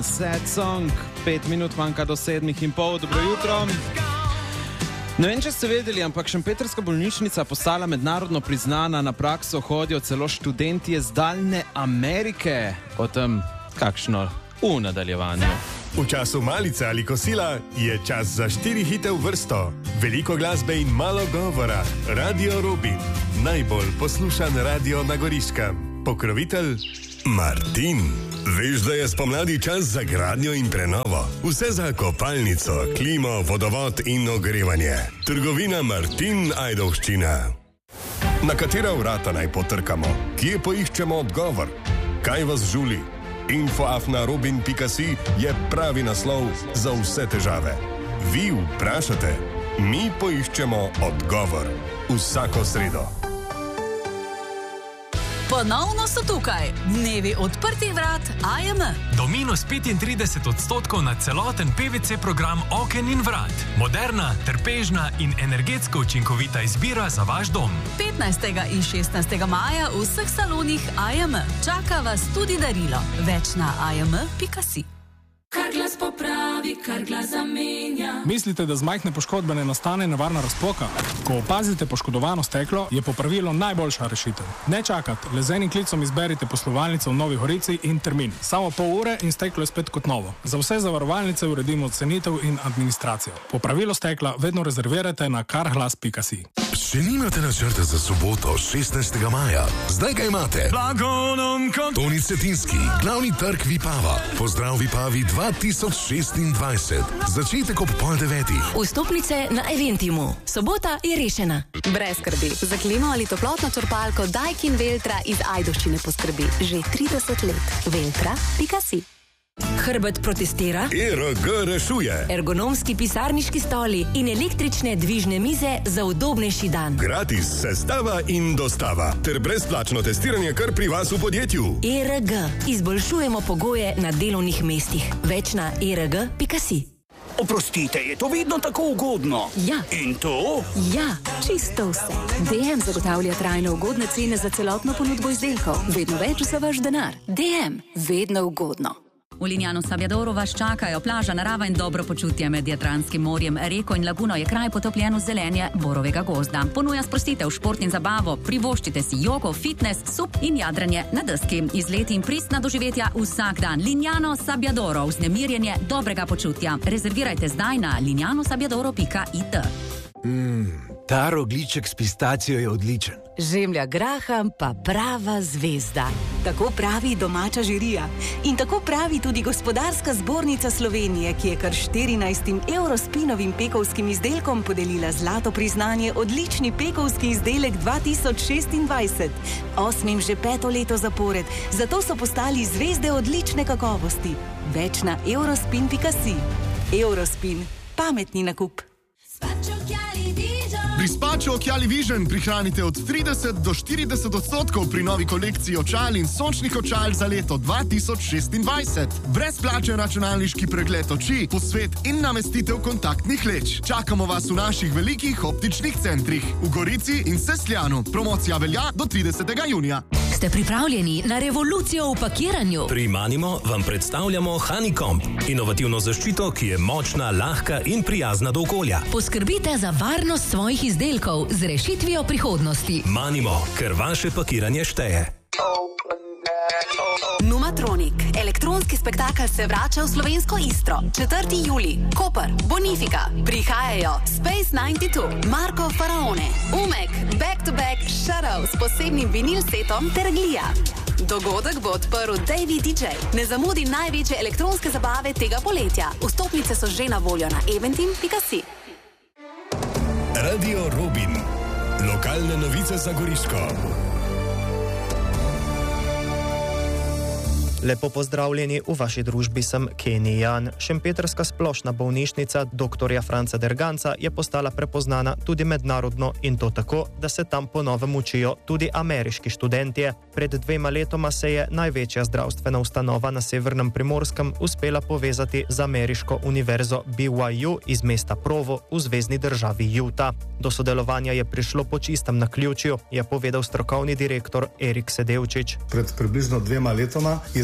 Sad Song. 5 minut manjka do 7:30. Dobro jutro. Ne vem, če ste vedeli, ampak šempetrska bolnišnica postala mednarodno priznana, na prakso hodijo celo študenti iz daljne Amerike. O tem, kakšno v nadaljevanju. V času malice ali kosila je čas za 4 hite v vrsto. Veliko glasbe in malo govora. Radio Robin. Najbolj poslušan radio na Goriškem. Pokrovitelj Martin. Veš, da je spomladi čas za gradnjo in prenovo. Vse za kopalnico, klimo, vodovod in ogrevanje. Trgovina Martin Ajdovščina. Na katera vrata naj potrkamo? Kje poiščemo odgovor? Kaj vas žuli? info@robin.si je pravi naslov za vse težave. Vi vprašate, mi poiščemo odgovor. Vsako sredo. Ponovno so tukaj dnevi odprtih vrat AJM. Do -35% na celoten PVC program oken in vrat. Moderna, trpežna in energetsko učinkovita izbira za vaš dom. 15. in 16. maja v vseh salonih AJM. Čaka vas tudi darilo. Več na ajm.si. Kar glas popravi, kar glas zamenja. Mislite, da z majhne poškodbe ne nastane nevarna razpoka? Ko opazite poškodovano steklo, je popravilo najboljša rešitev. Ne čakati, le z enim klicom izberite poslovalnico v Novi Gorici in termin. Samo pol ure in steklo je spet kot novo. Za vse zavarovalnice uredimo cenitev in administracijo. Popravilo stekla vedno rezervirajte na karglas.si. Če nimate načrta za soboto 16. maja, zdaj ga imate. Toni Cetinski, glavni trg Vipava. Pozdrav Vipavi 2026. Začetek ob 8:30. Vstopnice na Eventimu. Sobota je rešena. Brez skrbi. Za klimo ali toplotno črpalko Daikin Veltra iz Ajdovščine poskrbi že 30 let. Veltra.si. Hrbet protestira, ERG rešuje. ergonomski pisarniški stoli in električne dvižne mize za udobnejši dan. Gratis sestava in dostava. Ter brezplačno testiranje kar pri vas v podjetju. ERG. Izboljšujemo pogoje na delovnih mestih. Več na erg.si. Oprostite, je to vedno tako ugodno? Ja. In to? Ja, čisto vse. DM zagotavlja trajno ugodne cene za celotno ponudbo izdelkov. Vedno več za vaš denar. DM. Vedno ugodno. V Linjanu Sabjadoru vas čakajo plaža, narava in dobro počutje med Jadranskim morjem. Reko in laguno je kraj potopljen v zelenje borovega gozda. Ponuja sprostitev, šport in zabavo, privoščite si jogo, fitness, sup in jadranje na deski. Izleti in pristna doživetja vsak dan. Linjano Sabjadoro, vznemirjenje dobrega počutja. Rezervirajte zdaj na linjanosabjadoro.it. Ta rogljiček s pistacijo je odličen. Žemlja graham pa prava zvezda. Tako pravi domača žirija. In tako pravi tudi Gospodarska zbornica Slovenije, ki je kar 14 Eurospinovim pekovskim izdelkom podelila zlato priznanje odlični pekovski izdelek 2026. 8. že 5. leto zapored. Zato so postali zvezde odlične kakovosti. Več na eurospin.si. Eurospin. Pametni nakup. Pri Spaču Occhiali Vision prihranite od 30 do 40% pri novi kolekciji očal in sončnih očal za leto 2026. Brezplačen računalniški pregled oči, posvet in namestitev kontaktnih leč. Čakamo vas v naših velikih optičnih centrih v Gorici in Sesljanu. Promocija velja do 30. junija. Ste pripravljeni na revolucijo v pakiranju? Pri Manimo vam predstavljamo Honeycomb, inovativno zaščito, ki je močna, lahka in prijazna do okolja. Poskrbite za varnost svojih izdelkov z rešitvijo prihodnosti. Manimo, ker vaše pakiranje šteje. Numatronik. Elektronski spektakel se vrača v slovensko Istro. 4. julij. Koper, Bonifika. Prihajajo Space 92, Marko Faraone, Umek, Back to Back, Shadow s posebnim vinil setom ter Glija. Dogodek bo odprl Davey DJ. Ne zamudi največje elektronske zabave tega poletja. Vstopnice so že na voljo na eventim.si. Radio Robin. Lokalne novice za Goriško. Lepo pozdravljeni, v vaši družbi sem Kenny Jan. Šempetrska splošna bolnišnica dr. Franca Derganca je postala prepoznana tudi mednarodno in to tako, da se tam po novem učijo tudi ameriški študentje. Pred 2 letoma se je največja zdravstvena ustanova na severnem Primorskem uspela povezati z ameriško univerzo BYU iz mesta Provo v zvezni državi Utah. Do sodelovanja je prišlo po čistem naključju, je povedal strokovni direktor Erik Sedevčič. Pred približno 2 letoma je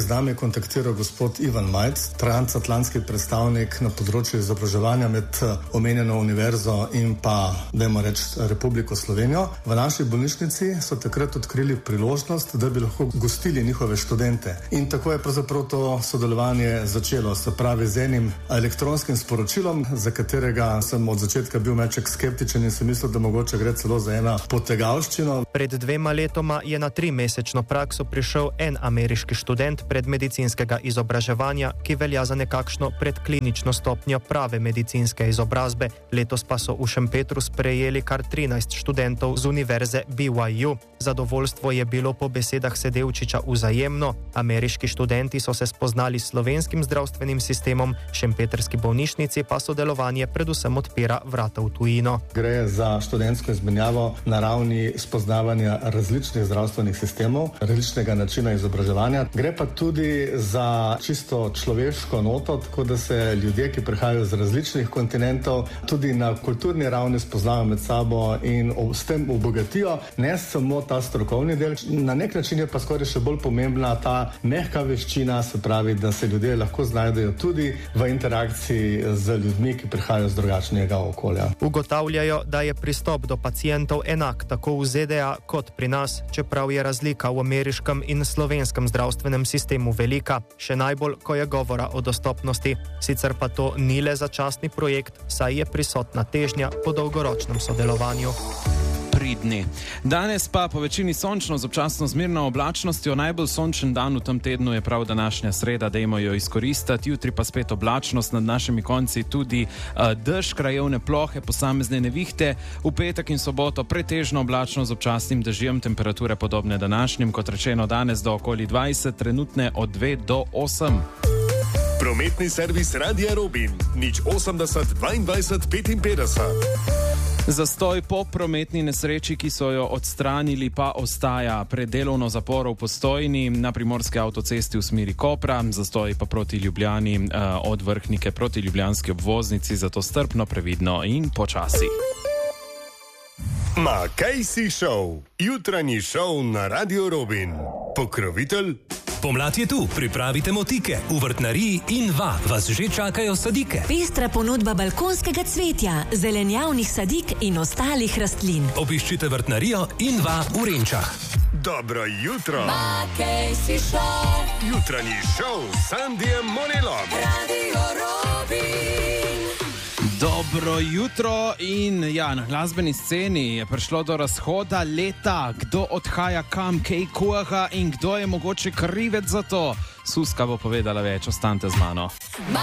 nami kontaktiral gospod Ivan Majc, transatlantski predstavnik na področju izobraževanja med omenjeno univerzo in pa, dajmo reči, Republiko Slovenijo. V naši bolnišnici so takrat odkrili priložnost, da bi lahko gostili njihove študente. In tako je pravzaprav to sodelovanje začelo, se pravi z enim elektronskim sporočilom, za katerega sem od začetka bil meček skeptičen in sem mislil, da mogoče gre celo za eno potegavščino. Pred 2 letoma je na 3-mesečno prakso prišel en ameriški študent predmedicinskega izobraževanja, ki velja za nekakšno predklinično stopnjo prave medicinske izobrazbe. Letos pa so v Šempetru sprejeli kar 13 študentov z univerze BYU. Zadovoljstvo je bilo po besedah Sedevčiča vzajemno. Ameriški študenti so se spoznali s slovenskim zdravstvenim sistemom, šempetrski bolnišnici pa sodelovanje predvsem odpira vrata v tujino. Gre za študentsko izmenjavo na ravni spoznavanja različnih zdravstvenih sistemov, različnega načina izobraževanja. Gre pa tudi za čisto človeško noto, tako da se ljudje, ki prihajajo z različnih kontinentov, tudi na kulturni ravni spoznavajo med sabo in s tem obogatijo ne samo ta strokovni del, na nek način je pa skoraj še bolj pomembna ta mehka veščina, se pravi, da se ljudje lahko znajdejo tudi v interakciji z ljudmi, ki prihajajo z drugačnega okolja. Ugotavljajo, da je pristop do pacientov enak tako v ZDA kot pri nas, čeprav je razlika v ameriškem in slovenskem zdravstvenem sistemu velika, še najbolj, ko je govora o dostopnosti. Sicer pa to ni le začasni projekt, saj je prisotna težnja po dolgoročnem sodelovanju. Pridni. Danes pa po večini sončno z občasno zmerno oblačnostjo. Najbolj sončen dan v tem tednu je prav današnja sreda, dajmo jo izkoristiti. Jutri pa spet oblačnost, nad našimi konci tudi dež, krajevne plohe, posamezne nevihte. V petek in soboto pretežno oblačno z občasnim dežjem, temperature podobne današnjim, kot rečeno danes do okoli 20, trenutne od 2 do 8. Prometni servis Radia Robin, 080 22 55. Zastoj po prometni nesreči, ki so jo odstranili, pa ostaja. Pred delovno zaporo v Postojni na primorski avtocesti v smeri Kopra, zastoj pa proti Ljubljani od Vrhnike proti ljubljanski obvoznici, zato strpno, previdno in počasi. Ma kaj si šel? Jutranji šov na Radio Robin. Pokrovitelj? Pomlad je tu, pripravite motike. V vrtnariji Inva vas že čakajo sadike. Pestra ponudba balkonskega cvetja, zelenjavnih sadik in ostalih rastlin. Obiščite vrtnarijo Inva v Renčah. Dobro jutro. Ma kaj si šel? Jutranji šov s Sandijem Monelom. Radio Robin. Dobro jutro in ja, na glasbeni sceni je prišlo do razhoda leta. Kdo odhaja kam, kaj kuha in kdo je mogoče krivec za to? Suska bo povedala več, ostanite z mano.